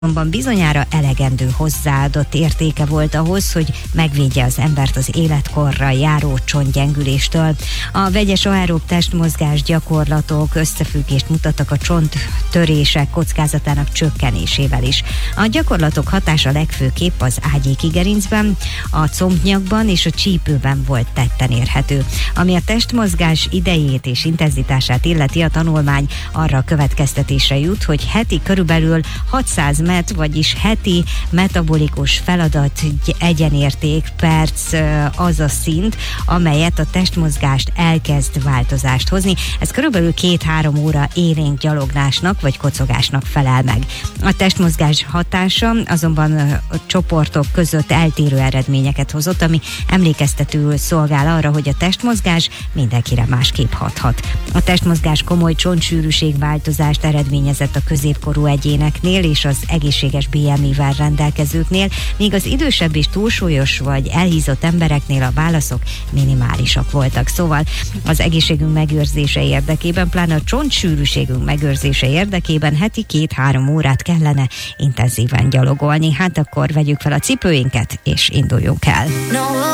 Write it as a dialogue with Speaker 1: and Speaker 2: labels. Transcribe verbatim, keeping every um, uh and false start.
Speaker 1: Azonban bizonyára elegendő hozzáadott értéke volt ahhoz, hogy megvédje az embert az életkorral járó csontgyengüléstől. A vegyes aerób testmozgás gyakorlatok összefüggést mutattak a csonttörések kockázatának csökkenésével is. A gyakorlatok hatása legfőképp az ágyéki gerincben, a combnyakban és a csípőben volt tetten érhető. Ami a testmozgás idejét és intenzitását illeti, a tanulmány arra a következtetésre jut, hogy heti körülbelül hatszáz met, vagyis heti metabolikus feladat egyenérték perc az a szint, amelyet a testmozgást elkezd változást hozni. Ez körülbelül két-három óra élénk gyaloglásnak vagy kocogásnak felel meg. A testmozgás hatása azonban a csoportok között eltérő eredményeket hozott, ami emlékeztetőül szolgál arra, hogy a testmozgás mindenkire másképp hathat. A testmozgás komoly csontsűrűség változást eredményezett a középkorú egyéneknél és az egészséges bé em i-vel rendelkezőknél, míg az idősebb és túlsúlyos vagy elhízott embereknél a válaszok minimálisak voltak. Szóval az egészségünk megőrzése érdekében, pláne a csontsűrűségünk megőrzése érdekében heti két-három órát kellene intenzíven gyalogolni. Hát akkor vegyük fel a cipőinket és induljunk el.